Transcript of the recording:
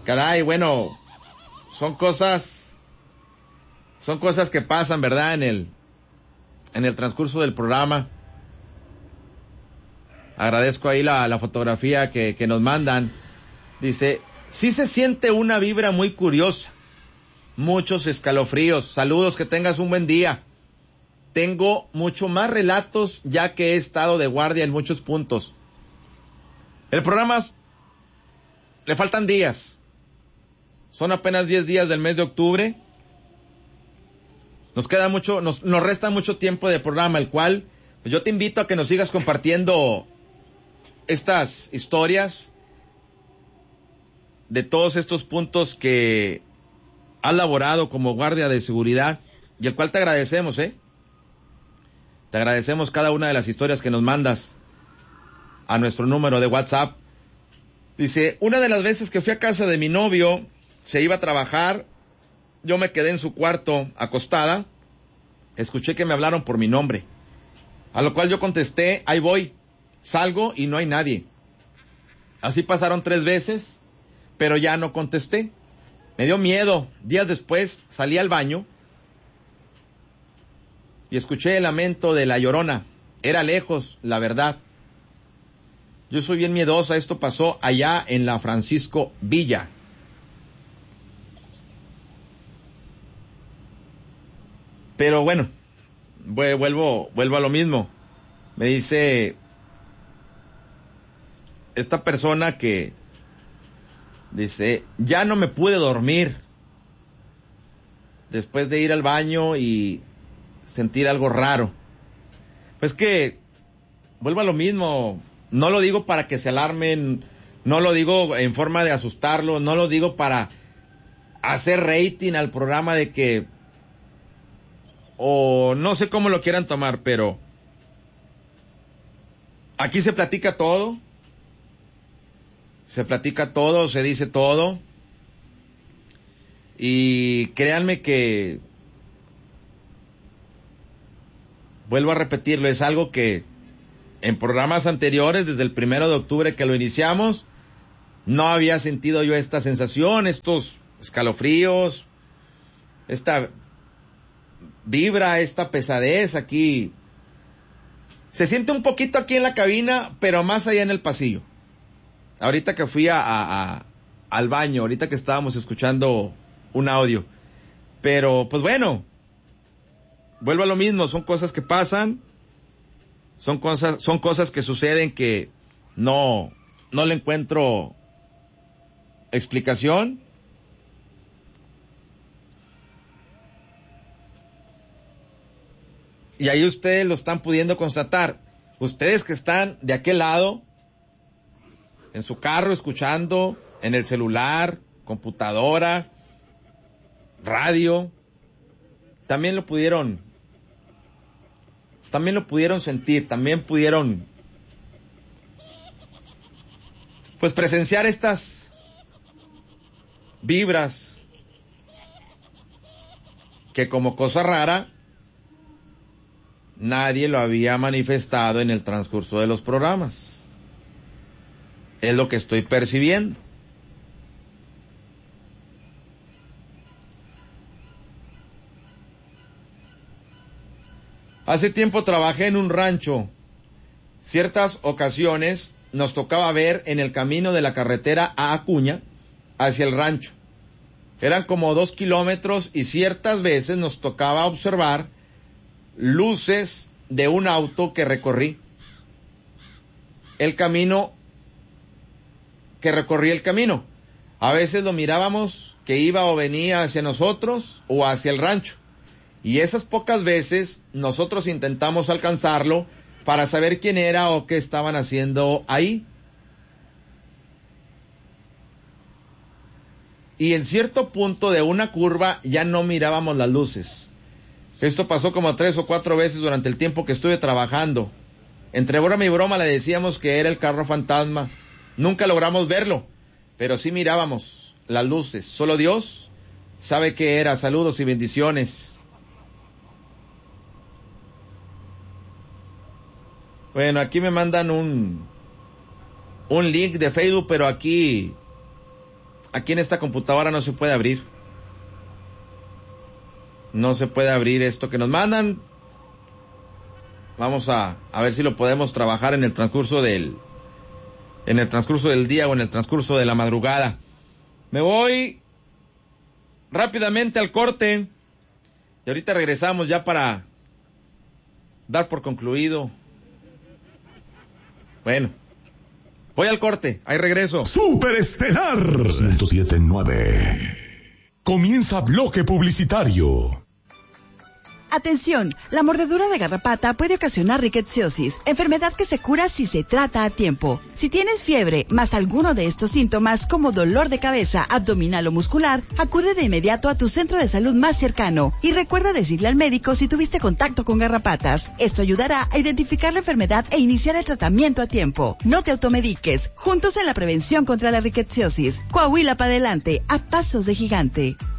Caray, bueno, son cosas que pasan, ¿verdad? En el transcurso del programa. Agradezco ahí la fotografía que nos mandan. Dice, sí se siente una vibra muy curiosa. Muchos escalofríos. Saludos, que tengas un buen día. Tengo mucho más relatos ya que he estado de guardia en muchos puntos. El programa le faltan días. Son apenas 10 días del mes de octubre. Nos queda mucho, nos resta mucho tiempo de programa, el cual pues yo te invito a que nos sigas compartiendo estas historias de todos estos puntos que has laborado como guardia de seguridad, y el cual te agradecemos, Te agradecemos cada una de las historias que nos mandas a nuestro número de WhatsApp. Dice, una de las veces que fui a casa de mi novio, se iba a trabajar, yo me quedé en su cuarto acostada, escuché que me hablaron por mi nombre, a lo cual yo contesté, ahí voy, salgo y no hay nadie. Así pasaron 3 veces, pero ya no contesté. Me dio miedo. Días después salí al baño y escuché el lamento de la Llorona. Era lejos, la verdad. Yo soy bien miedosa. Esto pasó allá en la Francisco Villa. Pero bueno, vuelvo a lo mismo. Me dice esta persona que dice, ya no me pude dormir después de ir al baño y sentir algo raro. Pues que vuelvo a lo mismo. No lo digo para que se alarmen, no lo digo en forma de asustarlo, no lo digo para hacer rating al programa de que, o no sé cómo lo quieran tomar, pero aquí se platica todo, se dice todo, y créanme que, vuelvo a repetirlo, es algo que en programas anteriores, desde el 1 de octubre que lo iniciamos, no había sentido yo esta sensación, estos escalofríos, esta vibra, esta pesadez aquí. Se siente un poquito aquí en la cabina, pero más allá en el pasillo. Ahorita que fui al baño, ahorita que estábamos escuchando un audio. Pero, pues bueno, vuelvo a lo mismo, son cosas que pasan, son cosas que suceden que no le encuentro explicación. Y ahí ustedes lo están pudiendo constatar. Ustedes que están de aquel lado, en su carro escuchando, en el celular, computadora, radio, también lo pudieron sentir, también pudieron pues presenciar estas vibras que, como cosa rara, nadie lo había manifestado en el transcurso de los programas. Es lo que estoy percibiendo. Hace tiempo trabajé en un rancho. Ciertas ocasiones nos tocaba ver en el camino de la carretera a Acuña hacia el rancho. Eran como 2 kilómetros y ciertas veces nos tocaba observar luces de un auto que recorría el camino. A veces lo mirábamos que iba o venía hacia nosotros o hacia el rancho. Y esas pocas veces nosotros intentamos alcanzarlo para saber quién era o qué estaban haciendo ahí. Y en cierto punto de una curva ya no mirábamos las luces. Esto pasó como 3 o 4 veces durante el tiempo que estuve trabajando. Entre broma y broma le decíamos que era el carro fantasma. Nunca logramos verlo, pero sí mirábamos las luces. Solo Dios sabe qué era. Saludos y bendiciones. Bueno, aquí me mandan un link de Facebook, pero aquí aquí en esta computadora no se puede abrir. No se puede abrir esto que nos mandan. Vamos a ver si lo podemos trabajar en el transcurso del día o en el transcurso de la madrugada. Me voy rápidamente al corte y ahorita regresamos ya para dar por concluido. Bueno, voy al corte, ahí regreso. Superestelar 107.9. Comienza bloque publicitario. Atención, la mordedura de garrapata puede ocasionar rickettsiosis, enfermedad que se cura si se trata a tiempo. Si tienes fiebre, más alguno de estos síntomas como dolor de cabeza, abdominal o muscular, acude de inmediato a tu centro de salud más cercano y recuerda decirle al médico si tuviste contacto con garrapatas. Esto ayudará a identificar la enfermedad e iniciar el tratamiento a tiempo. No te automediques, juntos en la prevención contra la rickettsiosis. Coahuila para adelante, a pasos de gigante.